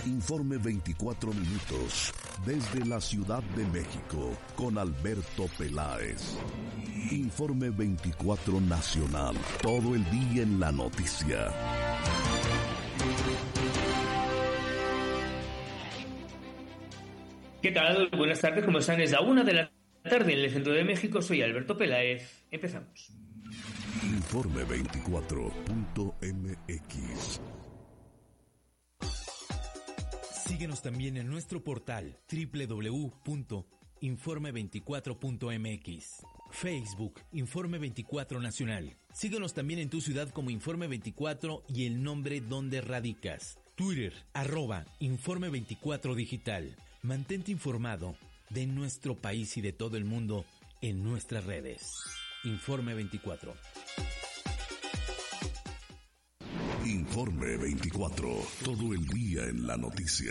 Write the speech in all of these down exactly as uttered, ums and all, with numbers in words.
Informe veinticuatro minutos desde la Ciudad de México con Alberto Peláez. Informe veinticuatro Nacional, todo el día en la noticia. ¿Qué tal? Buenas tardes, ¿cómo están? Es la una de la tarde en el centro de México. Soy Alberto Peláez. Empezamos. Informe veinticuatro punto m x. Síguenos también en nuestro portal doble u doble u doble u punto informe veinticuatro punto m x. Facebook, Informe veinticuatro Nacional. Síguenos también en tu ciudad como Informe veinticuatro y el nombre donde radicas. Twitter, arroba Informe veinticuatro Digital. Mantente informado de nuestro país y de todo el mundo en nuestras redes. Informe veinticuatro. Informe veinticuatro, todo el día en la noticia.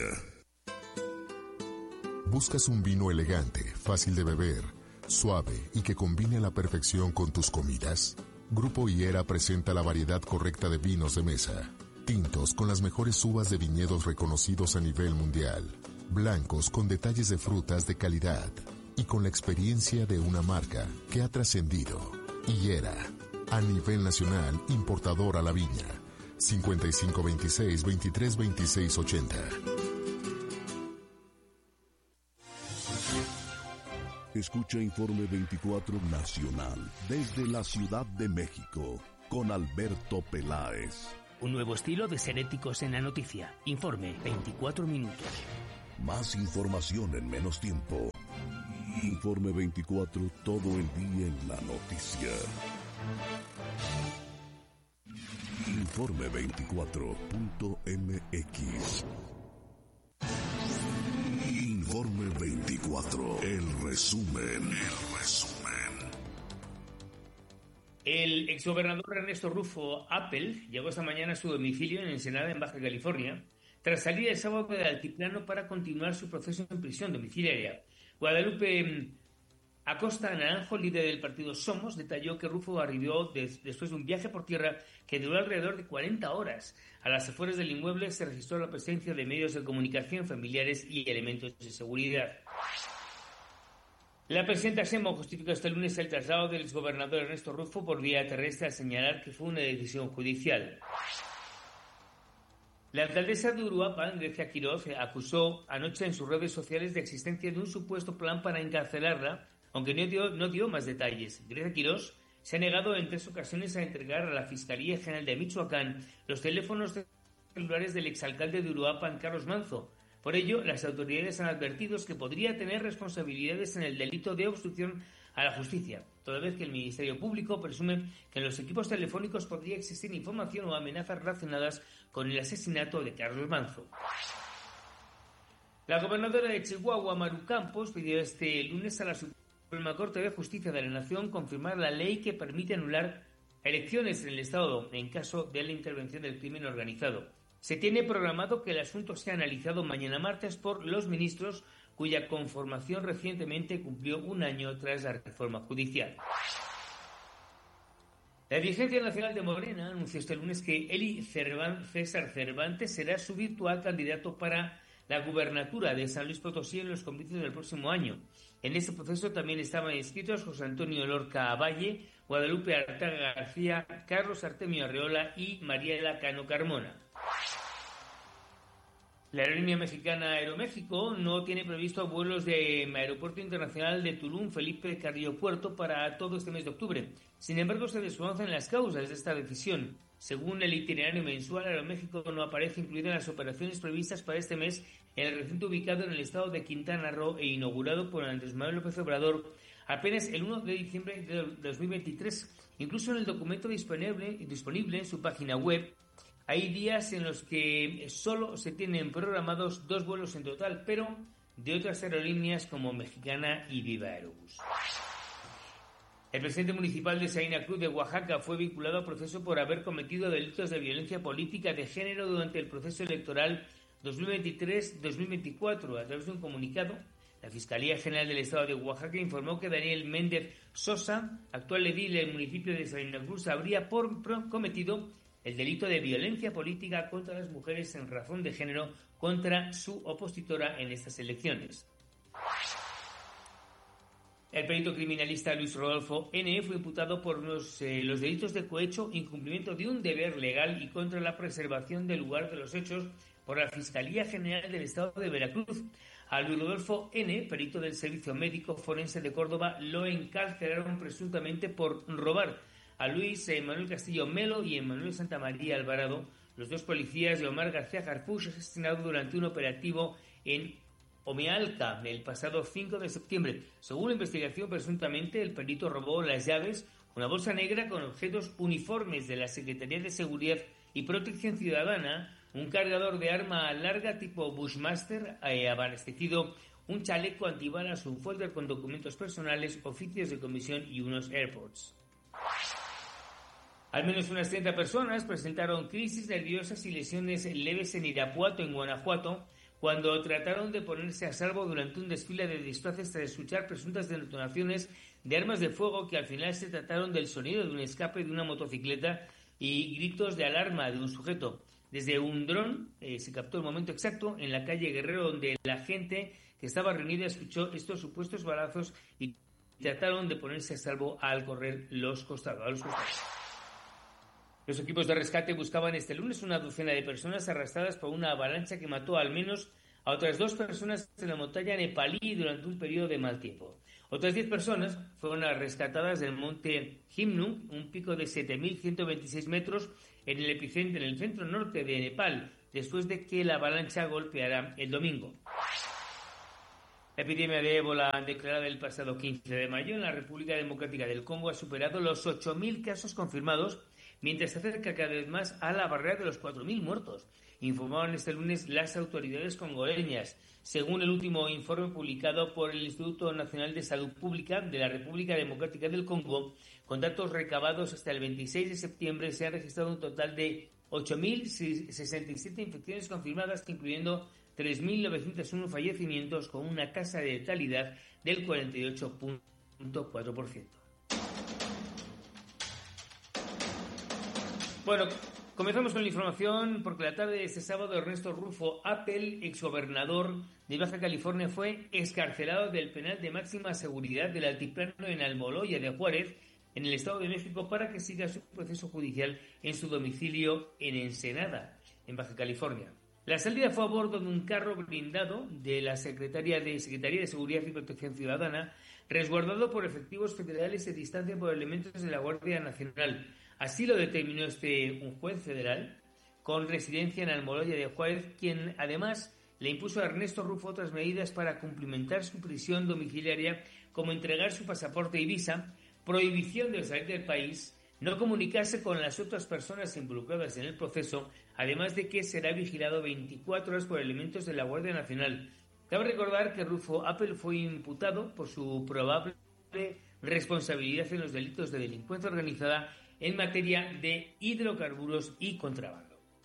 ¿Buscas un vino elegante, fácil de beber, suave y que combine a la perfección con tus comidas? Grupo Higuera presenta la variedad correcta de vinos de mesa. Tintos con las mejores uvas de viñedos reconocidos a nivel mundial. Blancos con detalles de frutas de calidad. Y con la experiencia de una marca que ha trascendido. Higuera, a nivel nacional, importador a la viña. cincuenta y cinco veintiséis, veintitrés veintiséis ochenta. Escucha Informe veinticuatro Nacional desde la Ciudad de México con Alberto Peláez. Un nuevo estilo de ser éticos en la noticia. Informe veinticuatro minutos. Más información en menos tiempo. Informe veinticuatro, todo el día en la noticia. Informe veinticuatro punto m x. Informe veinticuatro, el resumen, el resumen. El exgobernador Ernesto Rufo Appel llegó esta mañana a su domicilio en Ensenada, en Baja California, tras salir el sábado del altiplano para continuar su proceso en prisión domiciliaria. Guadalupe Acosta Naranjo, líder del partido Somos, detalló que Rufo arribó des, después de un viaje por tierra que duró alrededor de cuarenta horas. A las afueras del inmueble se registró la presencia de medios de comunicación, familiares y elementos de seguridad. La presidenta Sheinbaum justificó este lunes el traslado del exgobernador Ernesto Rufo por vía terrestre al señalar que fue una decisión judicial. La alcaldesa de Uruapan, Grecia Quiroz, acusó anoche en sus redes sociales de existencia de un supuesto plan para encarcelarla, aunque no dio, no dio más detalles. Grecia Quiroz se ha negado en tres ocasiones a entregar a la Fiscalía General de Michoacán los teléfonos celulares del exalcalde de Uruapan, Carlos Manzo. Por ello, las autoridades han advertido que podría tener responsabilidades en el delito de obstrucción a la justicia, toda vez que el Ministerio Público presume que en los equipos telefónicos podría existir información o amenazas relacionadas con el asesinato de Carlos Manzo. La gobernadora de Chihuahua, Maru Campos, pidió este lunes a la Suprema Corte de Justicia de la Nación confirmar la ley que permite anular elecciones en el Estado en caso de la intervención del crimen organizado. Se tiene programado que el asunto sea analizado mañana martes por los ministros, cuya conformación recientemente cumplió un año tras la reforma judicial. La dirigencia nacional de Morena anunció este lunes que Eli Cervan, César Cervantes será su virtual candidato para la gubernatura de San Luis Potosí en los comicios del próximo año. En este proceso también estaban inscritos José Antonio Lorca Valle, Guadalupe Artaga García, Carlos Artemio Arreola y Mariela Cano Carmona. La aerolínea mexicana Aeroméxico no tiene previsto vuelos de Aeropuerto Internacional de Tulum Felipe Carrillo Puerto para todo este mes de octubre. Sin embargo, se desconocen las causas de esta decisión. Según el itinerario mensual, Aeroméxico no aparece incluido en las operaciones previstas para este mes en el recinto ubicado en el estado de Quintana Roo e inaugurado por Andrés Manuel López Obrador apenas el uno de diciembre de dos mil veintitrés. Incluso en el documento disponible, disponible en su página web, hay días en los que solo se tienen programados dos vuelos en total, pero de otras aerolíneas como Mexicana y Viva Aerobús. El presidente municipal de Salina Cruz de Oaxaca fue vinculado a proceso por haber cometido delitos de violencia política de género durante el proceso electoral dos mil veintitrés dos mil veinticuatro. A través de un comunicado, la Fiscalía General del Estado de Oaxaca informó que Daniel Méndez Sosa, actual edil del municipio de Salina Cruz, habría por cometido el delito de violencia política contra las mujeres en razón de género contra su opositora en estas elecciones. El perito criminalista Luis Rodolfo N. fue imputado por los, eh, los delitos de cohecho, incumplimiento de un deber legal y contra la preservación del lugar de los hechos por la Fiscalía General del Estado de Veracruz. A Luis Rodolfo N., perito del Servicio Médico Forense de Córdoba, lo encarcelaron presuntamente por robar. A Luis Manuel Castillo Melo y Emmanuel Santamaría Alvarado, los dos policías de Omar García Harfuch, asesinado durante un operativo en Omealca el pasado cinco de septiembre. Según la investigación, presuntamente el perito robó las llaves, una bolsa negra con objetos uniformes de la Secretaría de Seguridad y Protección Ciudadana, un cargador de arma larga tipo Bushmaster eh, abastecido, un chaleco antibalas, un folder con documentos personales, oficios de comisión y unos AirPods. Al menos unas treinta personas presentaron crisis nerviosas y lesiones leves en Irapuato, en Guanajuato, cuando trataron de ponerse a salvo durante un desfile de disfraces tras escuchar presuntas detonaciones de armas de fuego que al final se trataron del sonido de un escape de una motocicleta y gritos de alarma de un sujeto. Desde un dron eh, se captó el momento exacto en la calle Guerrero, donde la gente que estaba reunida escuchó estos supuestos balazos y trataron de ponerse a salvo al correr los costados. A los costados. Los equipos de rescate buscaban este lunes una docena de personas arrastradas por una avalancha que mató al menos a otras dos personas en la montaña nepalí durante un periodo de mal tiempo. Otras diez personas fueron rescatadas del monte Himnu, un pico de siete mil ciento veintiséis metros en el epicentro, en el centro norte de Nepal, después de que la avalancha golpeara el domingo. La epidemia de ébola declarada el pasado quince de mayo en la República Democrática del Congo ha superado los ocho mil casos confirmados, mientras se acerca cada vez más a la barrera de los cuatro mil muertos, informaron este lunes las autoridades congoleñas. Según el último informe publicado por el Instituto Nacional de Salud Pública de la República Democrática del Congo, con datos recabados hasta el veintiséis de septiembre, se han registrado un total de ocho mil sesenta y siete infecciones confirmadas, incluyendo tres mil novecientos uno fallecimientos, con una tasa de letalidad del cuarenta y ocho punto cuatro por ciento. Bueno, comenzamos con la información porque la tarde de este sábado Ernesto Rufo Appel, exgobernador de Baja California, fue excarcelado del penal de máxima seguridad del Altiplano en Almoloya de Juárez, en el Estado de México, para que siga su proceso judicial en su domicilio en Ensenada, en Baja California. La salida fue a bordo de un carro blindado de la Secretaría de, Secretaría de Seguridad y Protección Ciudadana, resguardado por efectivos federales y a distancia por elementos de la Guardia Nacional. Así lo determinó este un juez federal con residencia en Almoloya de Juárez, quien además le impuso a Ernesto Rufo otras medidas para cumplimentar su prisión domiciliaria, como entregar su pasaporte y visa, prohibición de salir del país, no comunicarse con las otras personas involucradas en el proceso, además de que será vigilado veinticuatro horas por elementos de la Guardia Nacional. Cabe recordar que Rufo Appel fue imputado por su probable responsabilidad en los delitos de delincuencia organizada en materia de hidrocarburos y contrabando.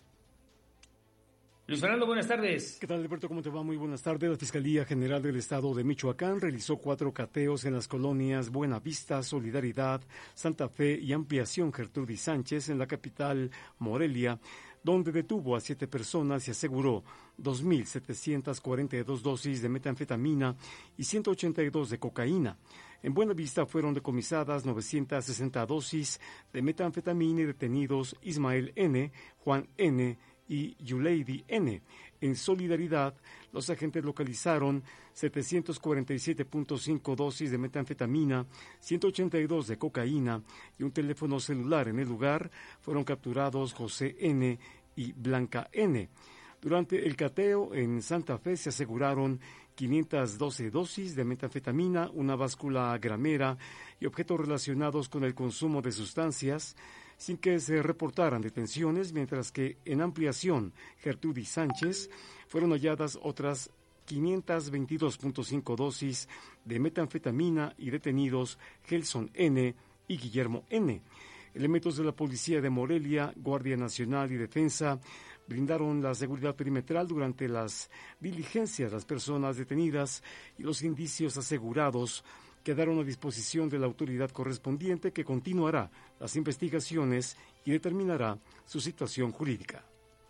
Luis Fernando, buenas tardes. ¿Qué tal, Alberto? ¿Cómo te va? Muy buenas tardes. La Fiscalía General del Estado de Michoacán realizó cuatro cateos en las colonias Buenavista, Solidaridad, Santa Fe y Ampliación Gertrudis Sánchez en la capital Morelia, donde detuvo a siete personas y aseguró dos mil setecientas cuarenta y dos dosis de metanfetamina y ciento ochenta y dos de cocaína. En Buenavista fueron decomisadas novecientas sesenta dosis de metanfetamina y detenidos Ismael N., Juan N. y Yuleidi N. En Solidaridad, los agentes localizaron setecientas cuarenta y siete punto cinco dosis de metanfetamina, ciento ochenta y dos de cocaína y un teléfono celular. En el lugar fueron capturados José N. y Blanca N. Durante el cateo en Santa Fe se aseguraron quinientas doce dosis de metanfetamina, una báscula gramera y objetos relacionados con el consumo de sustancias, sin que se reportaran detenciones, mientras que en Ampliación Gertrudis Sánchez fueron halladas otras quinientas veintidós punto cinco dosis de metanfetamina y detenidos Gelson N. y Guillermo N. Elementos de la Policía de Morelia, Guardia Nacional y Defensa brindaron la seguridad perimetral durante las diligencias. Las personas detenidas y los indicios asegurados quedaron a disposición de la autoridad correspondiente, que continuará las investigaciones y determinará su situación jurídica.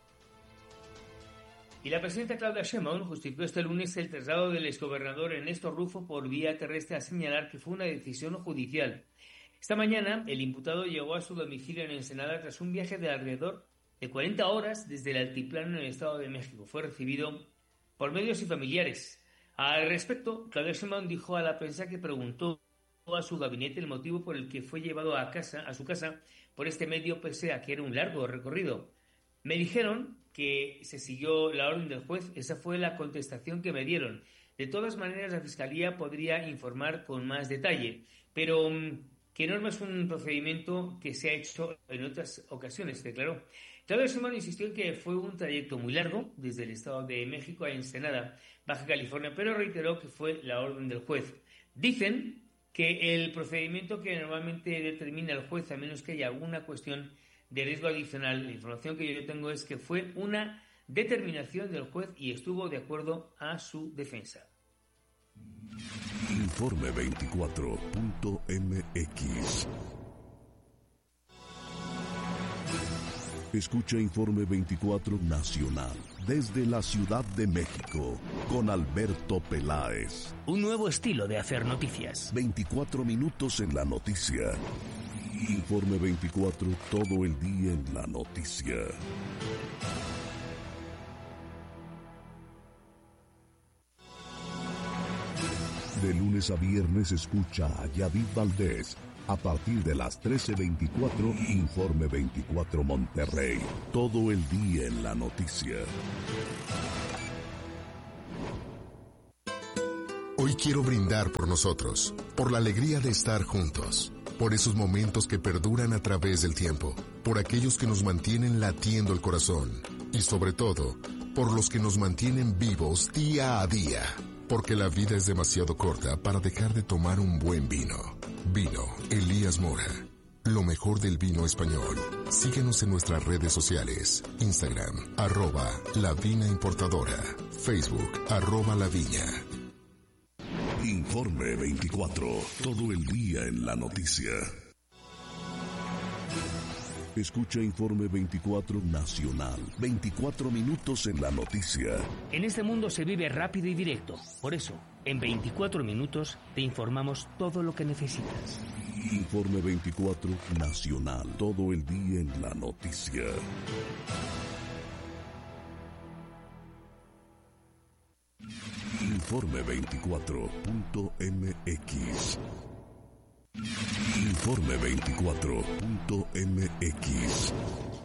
Y la presidenta Claudia Sheinbaum justificó este lunes el traslado del exgobernador Ernesto Rufo por vía terrestre, a señalar que fue una decisión judicial. Esta mañana, el imputado llegó a su domicilio en Ensenada tras un viaje de alrededor de cuarenta horas desde el altiplano en el Estado de México. Fue recibido por medios y familiares. Al respecto, Claudia Sheinbaum dijo a la prensa que preguntó a su gabinete el motivo por el que fue llevado a casa, a su casa por este medio, pese a que era un largo recorrido. Me dijeron que se siguió la orden del juez. Esa fue la contestación que me dieron. De todas maneras, la Fiscalía podría informar con más detalle, pero que no es un procedimiento que se ha hecho en otras ocasiones, declaró. Claudia Sheinbaum insistió en que fue un trayecto muy largo desde el Estado de México a Ensenada, Baja California, pero reiteró que fue la orden del juez. Dicen que el procedimiento que normalmente determina el juez, a menos que haya alguna cuestión de riesgo adicional, la información que yo tengo es que fue una determinación del juez y estuvo de acuerdo a su defensa. Informe veinticuatro punto m x. Escucha Informe veinticuatro Nacional desde la Ciudad de México con Alberto Peláez. Un nuevo estilo de hacer noticias. veinticuatro minutos en la noticia. Informe veinticuatro, todo el día en la noticia. De lunes a viernes escucha a Yadid Valdés. A partir de las trece veinticuatro, Informe veinticuatro Monterrey. Todo el día en la noticia. Hoy quiero brindar por nosotros, por la alegría de estar juntos, por esos momentos que perduran a través del tiempo, por aquellos que nos mantienen latiendo el corazón y sobre todo, por los que nos mantienen vivos día a día. Porque la vida es demasiado corta para dejar de tomar un buen vino. Vino Elías Mora. Lo mejor del vino español. Síguenos en nuestras redes sociales. Instagram, arroba La Vina Importadora. Facebook, arroba La Viña. Informe veinticuatro. Todo el día en la noticia. Escucha Informe veinticuatro Nacional. veinticuatro minutos en la noticia. En este mundo se vive rápido y directo. Por eso, en veinticuatro minutos te informamos todo lo que necesitas. Informe veinticuatro Nacional. Todo el día en la noticia. Informe veinticuatro punto m x. Informe veinticuatro punto m x.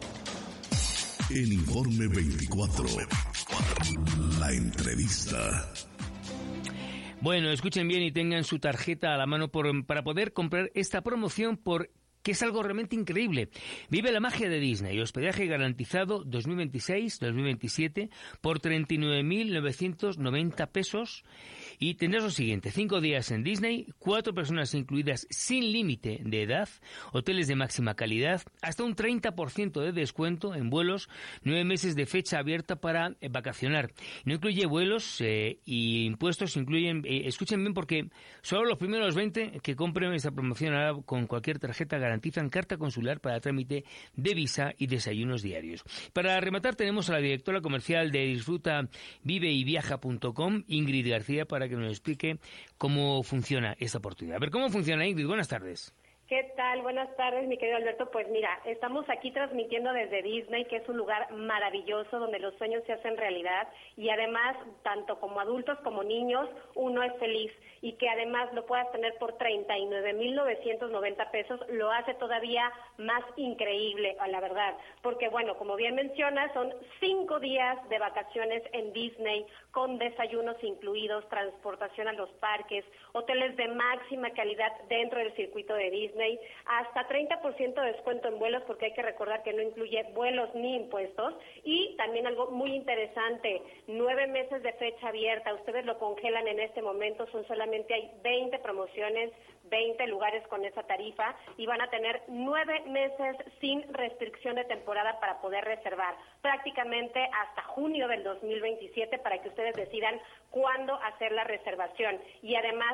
El Informe veinticuatro. La entrevista. Bueno, escuchen bien y tengan su tarjeta a la mano por, para poder comprar esta promoción por que es algo realmente increíble. Vive la magia de Disney. Hospedaje garantizado dos mil veintiséis dos mil veintisiete por treinta y nueve mil novecientos noventa pesos. Y tendrás lo siguiente: cinco días en Disney, cuatro personas incluidas sin límite de edad, hoteles de máxima calidad, hasta un treinta por ciento de descuento en vuelos, nueve meses de fecha abierta para eh, vacacionar. No incluye vuelos eh, y impuestos, incluyen, eh, escuchen bien porque solo los primeros veinte que compren esta promoción ahora con cualquier tarjeta garantizan carta consular para trámite de visa y desayunos diarios. Para rematar tenemos a la directora comercial de Disfruta Vive y Viaja punto com, Ingrid García, para que nos explique cómo funciona esta oportunidad. A ver, ¿cómo funciona, Ingrid? Buenas tardes. ¿Qué tal? Buenas tardes, mi querido Alberto. Pues mira, estamos aquí transmitiendo desde Disney, que es un lugar maravilloso donde los sueños se hacen realidad y además, tanto como adultos como niños, uno es feliz y que además lo puedas tener por treinta y nueve mil novecientos noventa pesos, lo hace todavía más increíble, a la verdad. Porque bueno, como bien mencionas, son cinco días de vacaciones en Disney con desayunos incluidos, transportación a los parques, hoteles de máxima calidad dentro del circuito de Disney, hasta treinta por ciento de descuento en vuelos, porque hay que recordar que no incluye vuelos ni impuestos, y también algo muy interesante, nueve meses de fecha abierta, ustedes lo congelan en este momento, son solamente hay veinte promociones, veinte lugares con esa tarifa, y van a tener nueve meses sin restricción de temporada para poder reservar, prácticamente hasta junio del dos mil veintisiete, para que ustedes decidan cuándo hacer la reservación, y además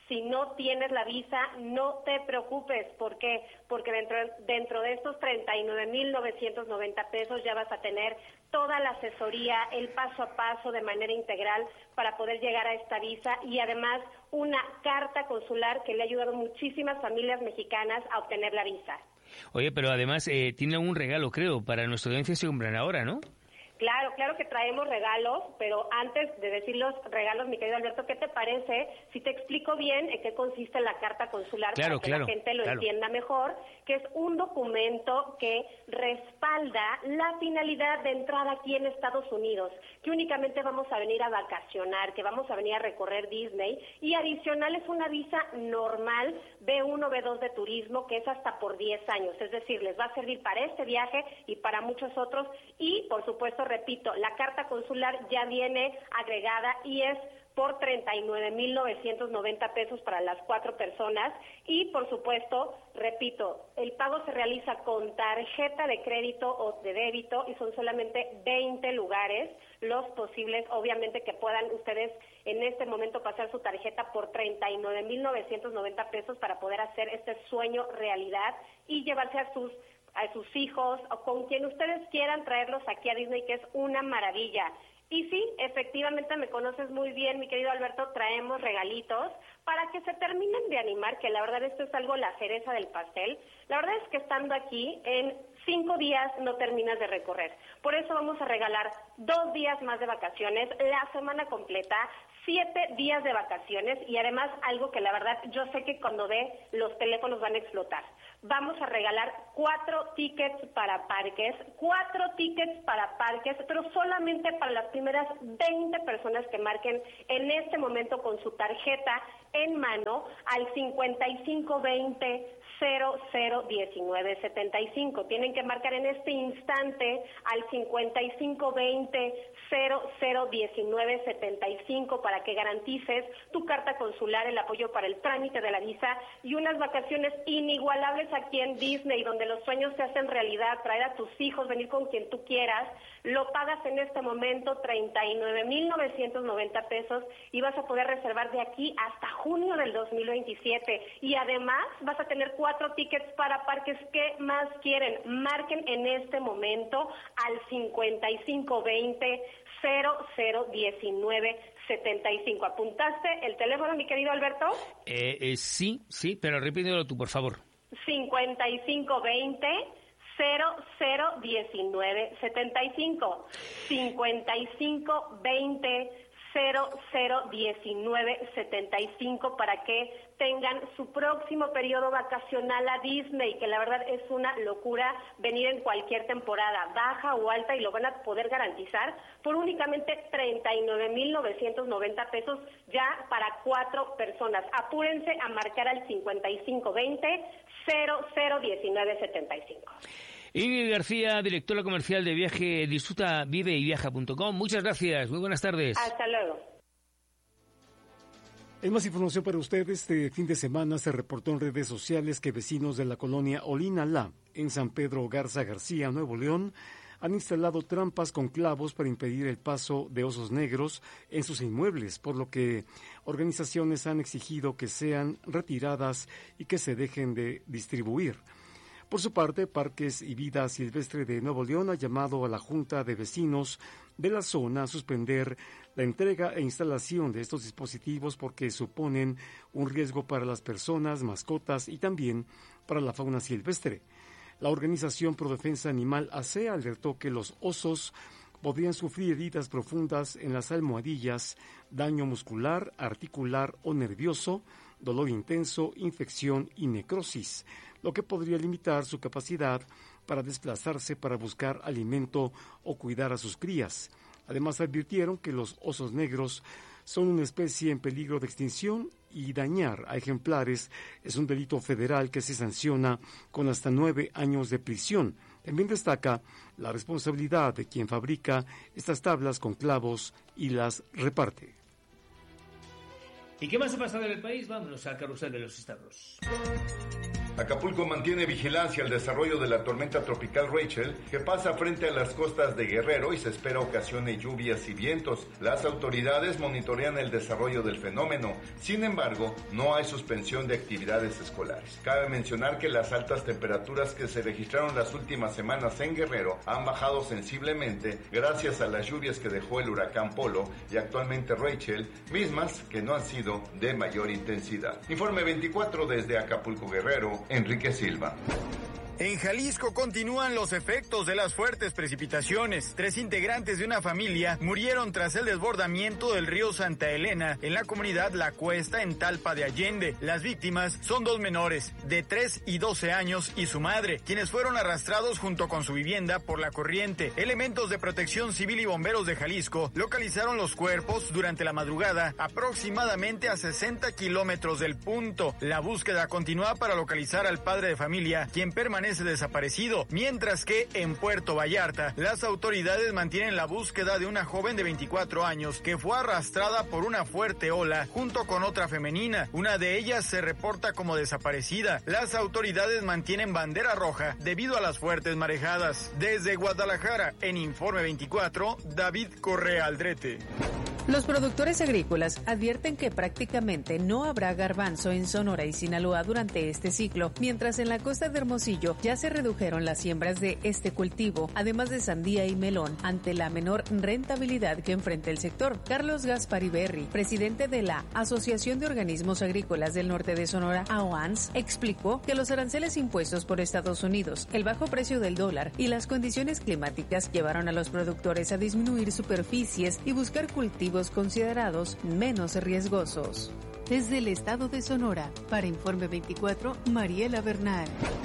Si no tienes la visa, no te preocupes. ¿Por qué? Porque dentro, dentro de estos treinta y nueve mil novecientos noventa pesos ya vas a tener toda la asesoría, el paso a paso de manera integral para poder llegar a esta visa y además una carta consular que le ha ayudado a muchísimas familias mexicanas a obtener la visa. Oye, pero además eh, tiene un regalo, creo, para nuestra audiencia se compran ahora, ¿no? Claro, claro que traemos regalos, pero antes de decir los regalos, mi querido Alberto, ¿qué te parece si te explico bien en qué consiste la carta consular claro, para que claro, la gente lo claro. entienda mejor? Que es un documento que respalda la finalidad de entrada aquí en Estados Unidos, que únicamente vamos a venir a vacacionar, que vamos a venir a recorrer Disney, y adicional es una visa normal B uno, B dos de turismo, que es hasta por diez años, es decir, les va a servir para este viaje y para muchos otros, y por supuesto, repito, la carta consular ya viene agregada y es por treinta y nueve mil novecientos noventa pesos para las cuatro personas y, por supuesto, repito, el pago se realiza con tarjeta de crédito o de débito y son solamente veinte lugares los posibles, obviamente que puedan ustedes en este momento pasar su tarjeta por treinta y nueve mil novecientos noventa pesos para poder hacer este sueño realidad y llevarse a sus a sus hijos o con quien ustedes quieran traerlos aquí a Disney, que es una maravilla. Y sí, efectivamente me conoces muy bien, mi querido Alberto, traemos regalitos para que se terminen de animar, que la verdad esto es algo la cereza del pastel. La verdad es que estando aquí, en cinco días no terminas de recorrer. Por eso vamos a regalar dos días más de vacaciones, la semana completa, siete días de vacaciones y además algo que la verdad yo sé que cuando ve los teléfonos van a explotar. Vamos a regalar cuatro tickets para parques, cuatro tickets para parques, pero solamente para las primeras veinte personas que marquen en este momento con su tarjeta en mano al cincuenta y cinco veinte cero cero diecinueve setenta y cinco. Tienen que marcar en este instante al cincuenta y cinco veinte cero cero diecinueve setenta y cinco para que garantices tu carta consular, el apoyo para el trámite de la visa y unas vacaciones inigualables aquí en Disney, donde los sueños se hacen realidad, traer a tus hijos, venir con quien tú quieras. Lo pagas en este momento treinta y nueve mil novecientos noventa pesos y vas a poder reservar de aquí hasta junio del dos mil veintisiete. Y además vas a tener cuatro tickets para parques. ¿Qué más quieren? Marquen en este momento al cincuenta y cinco veinte cero cero diecinueve setenta y cinco. ¿Apuntaste el teléfono, mi querido Alberto? Eh, eh, sí, sí, pero repítelo tú, por favor. cincuenta y cinco veinte cero cero diecinueve setenta y cinco. cincuenta y cinco veinte cero cero diecinueve setenta y cinco para que tengan su próximo periodo vacacional a Disney, que la verdad es una locura venir en cualquier temporada, baja o alta, y lo van a poder garantizar por únicamente treinta y nueve mil novecientos noventa pesos ya para cuatro personas. Apúrense a marcar al cincuenta y cinco veinte cero cero diecinueve setenta y cinco. Ingrid García, directora comercial de viaje Disfruta Vive y Viaja punto com. Muchas gracias, muy buenas tardes. Hasta luego. En más información para ustedes, este fin de semana se reportó en redes sociales que vecinos de la colonia Olinalá, en San Pedro Garza García, Nuevo León, han instalado trampas con clavos para impedir el paso de osos negros en sus inmuebles, por lo que organizaciones han exigido que sean retiradas y que se dejen de distribuir. Por su parte, Parques y Vida Silvestre de Nuevo León ha llamado a la Junta de Vecinos de la zona a suspender la entrega e instalación de estos dispositivos porque suponen un riesgo para las personas, mascotas y también para la fauna silvestre. La organización Pro Defensa Animal A C E alertó que los osos podrían sufrir heridas profundas en las almohadillas, daño muscular, articular o nervioso, dolor intenso, infección y necrosis, lo que podría limitar su capacidad para desplazarse para buscar alimento o cuidar a sus crías. Además, advirtieron que los osos negros son una especie en peligro de extinción y dañar a ejemplares es un delito federal que se sanciona con hasta nueve años de prisión. También destaca la responsabilidad de quien fabrica estas tablas con clavos y las reparte. ¿Y qué más ha pasado en el país? Vámonos al carrusel de los estados. Acapulco mantiene vigilancia al desarrollo de la tormenta tropical Rachel, que pasa frente a las costas de Guerrero y se espera ocasione lluvias y vientos. Las autoridades monitorean el desarrollo del fenómeno. Sin embargo, no hay suspensión de actividades escolares. Cabe mencionar que las altas temperaturas que se registraron las últimas semanas en Guerrero han bajado sensiblemente gracias a las lluvias que dejó el huracán Polo y actualmente Rachel, mismas que no han sido de mayor intensidad. Informe veinticuatro desde Acapulco, Guerrero, Enrique Silva. En Jalisco continúan los efectos de las fuertes precipitaciones. Tres integrantes de una familia murieron tras el desbordamiento del río Santa Elena en la comunidad La Cuesta en Talpa de Allende. Las víctimas son dos menores, de tres y doce años, y su madre, quienes fueron arrastrados junto con su vivienda por la corriente. Elementos de Protección Civil y bomberos de Jalisco localizaron los cuerpos durante la madrugada aproximadamente a sesenta kilómetros del punto. La búsqueda continúa para localizar al padre de familia, quien permanece desaparecido, mientras que en Puerto Vallarta las autoridades mantienen la búsqueda de una joven de veinticuatro años que fue arrastrada por una fuerte ola junto con otra femenina. Una de ellas se reporta como desaparecida. Las autoridades mantienen bandera roja debido a las fuertes marejadas. Desde Guadalajara, en Informe veinticuatro, David Correa Aldrete. Los productores agrícolas advierten que prácticamente no habrá garbanzo en Sonora y Sinaloa durante este ciclo, mientras en la costa de Hermosillo ya se redujeron las siembras de este cultivo, además de sandía y melón, ante la menor rentabilidad que enfrenta el sector. Carlos Gaspari Berry, presidente de la Asociación de Organismos Agrícolas del Norte de Sonora, A O A N S, explicó que los aranceles impuestos por Estados Unidos, el bajo precio del dólar y las condiciones climáticas llevaron a los productores a disminuir superficies y buscar cultivos considerados menos riesgosos. Desde el estado de Sonora, para Informe veinticuatro, Mariela Bernal.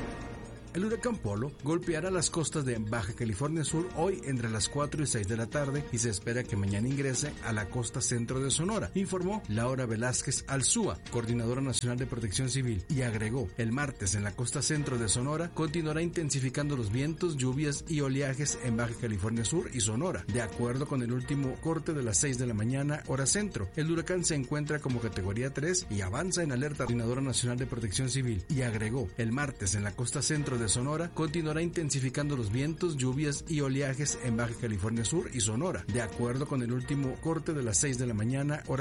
El huracán Polo golpeará las costas de Baja California Sur hoy entre las cuatro y seis de la tarde y se espera que mañana ingrese a la costa centro de Sonora, informó Laura Velázquez Alzúa, coordinadora nacional de Protección Civil, y agregó, el martes en la costa centro de Sonora continuará intensificando los vientos, lluvias y oleajes en Baja California Sur y Sonora, de acuerdo con el último corte de las seis de la mañana hora centro. El huracán se encuentra como categoría tres y avanza en alerta. Coordinadora nacional de Protección Civil, y agregó, el martes en la costa centro de Sonora continuará intensificando los vientos, lluvias y oleajes en Baja California Sur y Sonora, de acuerdo con el último corte de las seis de la mañana hora